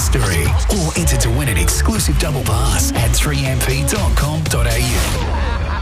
history. Or enter to win an exclusive double pass at 3mp.com.au.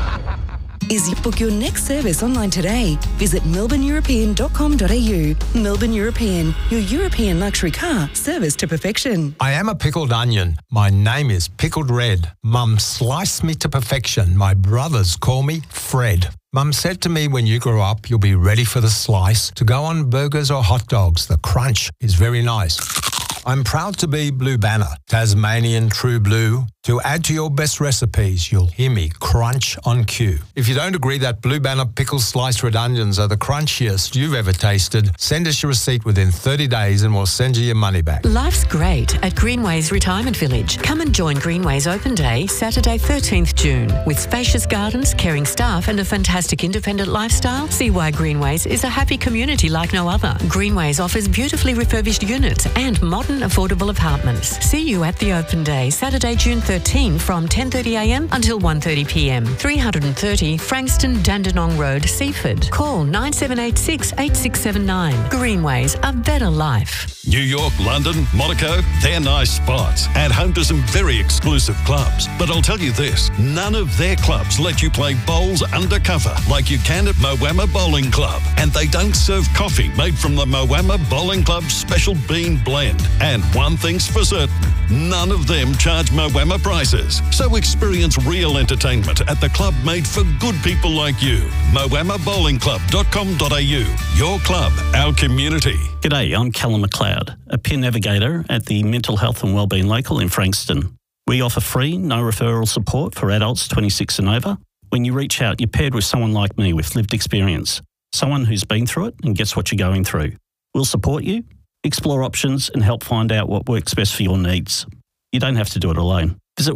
Book your next service online today. Visit melbourneeuropean.com.au. Melbourne European, your European luxury car service to perfection. I am a pickled onion. My name is Pickled Red. Mum sliced me to perfection. My brothers call me Fred. Mum said to me, when you grow up, you'll be ready for the slice to go on burgers or hot dogs. The crunch is very nice. I'm proud to be Blue Banner, Tasmanian True Blue. To add to your best recipes, you'll hear me crunch on cue. If you don't agree that Blue Banner pickle sliced red onions are the crunchiest you've ever tasted, send us your receipt within 30 days and we'll send you your money back. Life's great at Greenways Retirement Village. Come and join Greenways Open Day, Saturday 13th June. With spacious gardens, caring staff and a fantastic independent lifestyle, see why Greenways is a happy community like no other. Greenways offers beautifully refurbished units and modern affordable apartments. See you at the Open Day, Saturday, June 13 from 10:30am until 1:30pm. 330 Frankston Dandenong Road, Seaford. Call 9786 8679. Greenways, a better life. New York, London, Monaco, they're nice spots and home to some very exclusive clubs. But I'll tell you this, none of their clubs let you play bowls undercover like you can at Moama Bowling Club. And they don't serve coffee made from the Moama Bowling Club's special bean blend. And one thing's for certain, none of them charge Moama prices. So experience real entertainment at the club made for good people like you. moamabowlingclub.com.au. Your club, our community. G'day, I'm Callum McLeod, a peer navigator at the Mental Health and Wellbeing Local in Frankston. We offer free, no referral support for adults 26 and over. When you reach out, you're paired with someone like me with lived experience, someone who's been through it and gets what you're going through. We'll support you, explore options and help find out what works best for your needs. You don't have to do it alone. Visit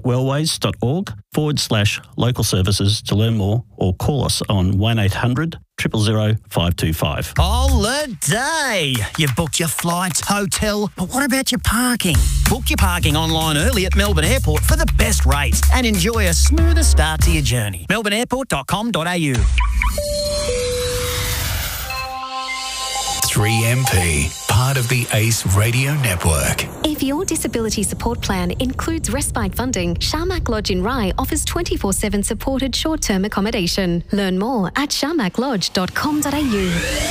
wellways.org/local services to learn more or call us on 1800 000 525. Holiday! You've booked your flights, hotel, but what about your parking? Book your parking online early at Melbourne Airport for the best rates and enjoy a smoother start to your journey. melbourneairport.com.au. 3MP, part of the ACE Radio Network. If your disability support plan includes respite funding, Sharmak Lodge in Rye offers 24/7 supported short-term accommodation. Learn more at sharmaklodge.com.au.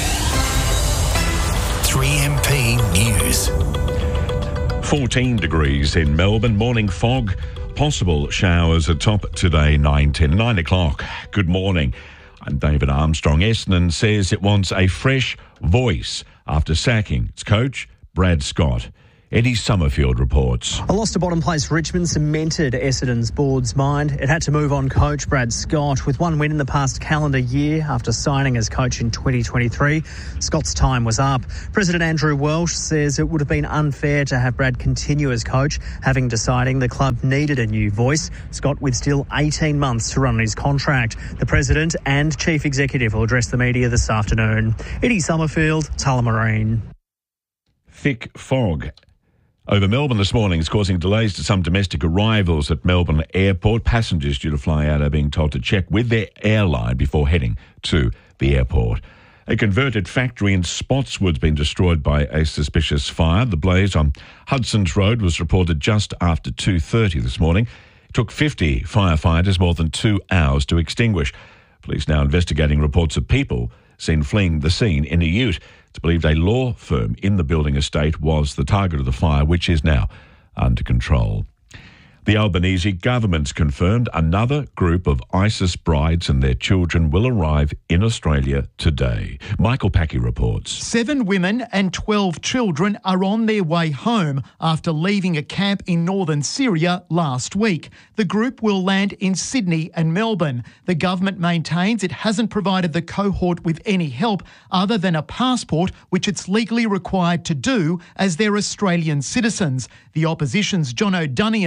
3MP News. 14 degrees in Melbourne. Morning fog. Possible showers atop today, 9 o'clock. Good morning. I'm David Armstrong. Essendon says it wants a fresh voice after sacking its coach, Brad Scott. Eddie Summerfield reports. A loss to bottom place Richmond cemented Essendon's board's mind. It had to move on coach Brad Scott with one win in the past calendar year after signing as coach in 2023. Scott's time was up. President Andrew Welsh says it would have been unfair to have Brad continue as coach, having deciding the club needed a new voice. Scott with still 18 months to run on his contract. The president and chief executive will address the media this afternoon. Eddie Summerfield, Tullamarine. Thick fog over Melbourne this morning is causing delays to some domestic arrivals at Melbourne Airport. Passengers due to fly out are being told to check with their airline before heading to the airport. A converted factory in Spotswood's been destroyed by a suspicious fire. The blaze on Hudson's Road was reported just after 2:30 this morning. It took 50 firefighters more than 2 hours to extinguish. Police now investigating reports of people seen fleeing the scene in a ute. It's believed a law firm in the building estate was the target of the fire, which is now under control. The Albanese government's confirmed another group of ISIS brides and their children will arrive in Australia today. Michael Packy reports. 7 women and 12 children are on their way home after leaving a camp in northern Syria last week. The group will land in Sydney and Melbourne. The government maintains it hasn't provided the cohort with any help other than a passport, which it's legally required to do as they're Australian citizens. The opposition's John O'Donoghue argues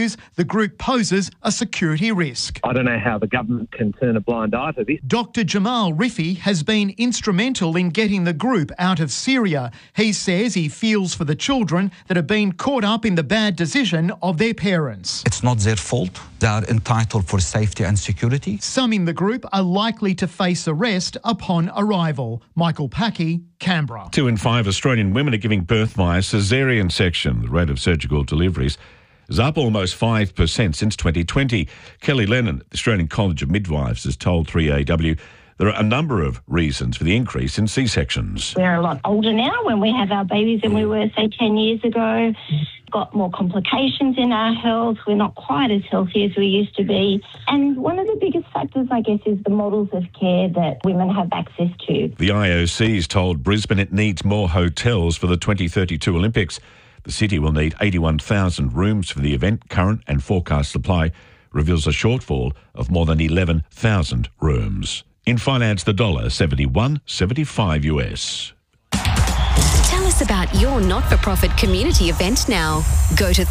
argues the group poses a security risk. I don't know how the government can turn a blind eye to this. Dr. Jamal Rifi has been instrumental in getting the group out of Syria. He says he feels for the children that have been caught up in the bad decision of their parents. It's not their fault. They are entitled for safety and security. Some in the group are likely to face arrest upon arrival. Michael Packey, Canberra. 2 in 5 Australian women are giving birth via caesarean section. The rate of surgical deliveries is up almost 5% since 2020. Kelly Lennon at the Australian College of Midwives has told 3AW there are a number of reasons for the increase in C-sections. We're a lot older now when we have our babies than we were, say, 10 years ago. Got more complications in our health. We're not quite as healthy as we used to be. And one of the biggest factors, I guess, is the models of care that women have access to. The IOC's told Brisbane it needs more hotels for the 2032 Olympics. The city will need 81,000 rooms for the event. Current and forecast supply reveals a shortfall of more than 11,000 rooms. In finance, the dollar 71.75 US. Tell us about your not-for-profit community event now. Go to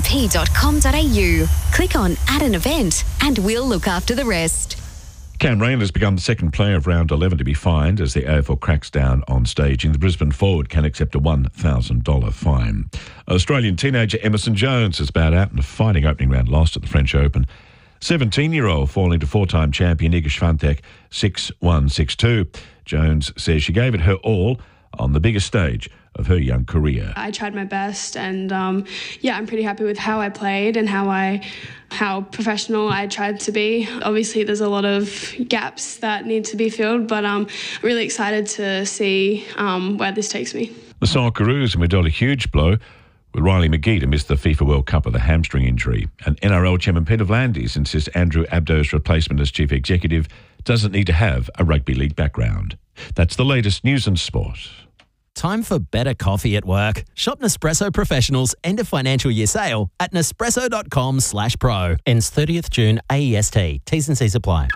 3mp.com.au, click on Add an Event, and we'll look after the rest. Cam Rayner has become the second player of round 11 to be fined as the AFL cracks down on staging. The Brisbane forward can accept a $1,000 fine. Australian teenager Emerson Jones has bowed out in a fighting opening round loss at the French Open. 17-year-old falling to four-time champion Iga Swiatek 6-1, 6-2. Jones says she gave it her all on the biggest stage of her young career. I tried my best and, I'm pretty happy with how I played and how professional I tried to be. Obviously, there's a lot of gaps that need to be filled, but I'm really excited to see where this takes me. The Socceroos have dealt a huge blow with Riley McGee to miss the FIFA World Cup with a hamstring injury. And NRL Chairman Peter V'landys insists Andrew Abdo's replacement as chief executive doesn't need to have a rugby league background. That's the latest news and sport. Time for better coffee at work. Shop Nespresso Professional's end of financial year sale at nespresso.com/pro. Ends 30th June AEST. T's and C's apply.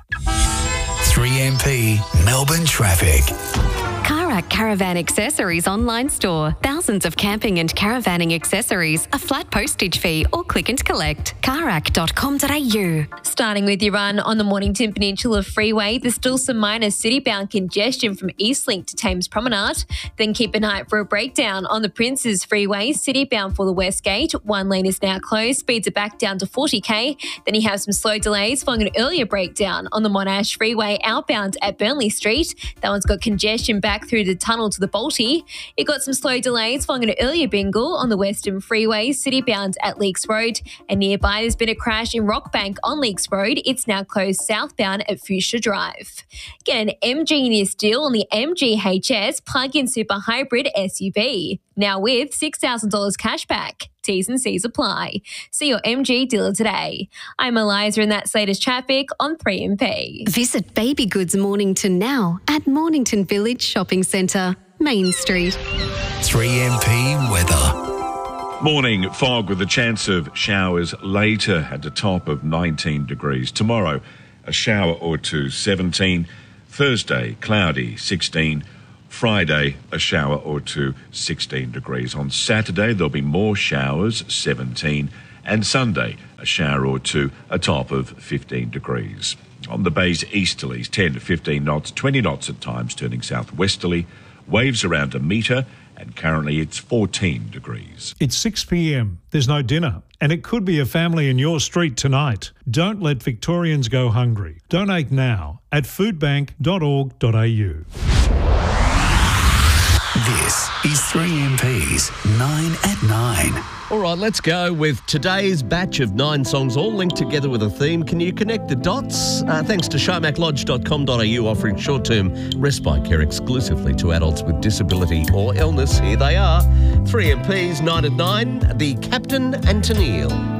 3MP Melbourne traffic. Karak Caravan Accessories online store. Thousands of camping and caravanning accessories, a flat postage fee or click and collect. Karak.com.au. Starting with your run on the Mornington Peninsula Freeway, there's still some minor city-bound congestion from Eastlink to Thames Promenade. Then keep an eye out for a breakdown on the Princes Freeway, city-bound for the West Gate. One lane is now closed, speeds are back down to 40k. Then you have some slow delays following an earlier breakdown on the Monash Freeway outbound at Burnley Street. That one's got congestion back through the tunnel to the Balti. It got some slow delays following an earlier bingle on the Western Freeway, city-bound at Leakes Road. And nearby, there's been a crash in Rockbank on Leakes Road. It's now closed southbound at Fuchsia Drive. Get an MG near deal on the MG HS plug-in super hybrid SUV. Now with $6,000 cash back. T's and C's apply. See your MG dealer today. I'm Eliza and that's latest traffic on 3MP. Visit Baby Goods Mornington now at Mornington Village Shopping Centre, Main Street. 3MP weather. Morning, fog with a chance of showers later at the top of 19 degrees. Tomorrow, a shower or two, 17. Thursday, cloudy, 16. Friday, a shower or two, 16 degrees. On Saturday, there'll be more showers, 17. And Sunday, a shower or two, a top of 15 degrees. On the bay's easterlies, 10 to 15 knots, 20 knots at times, turning southwesterly. Waves around a metre, and currently it's 14 degrees. It's 6 p.m. There's no dinner, and it could be a family in your street tonight. Don't let Victorians go hungry. Donate now at foodbank.org.au. This is 3MP's 9 at 9. All right, let's go with today's batch of 9 songs, all linked together with a theme. Can you connect the dots? Thanks to sharmaclodge.com.au, offering short-term respite care exclusively to adults with disability or illness. Here they are, 3MP's 9 at 9, the Captain and Tennille.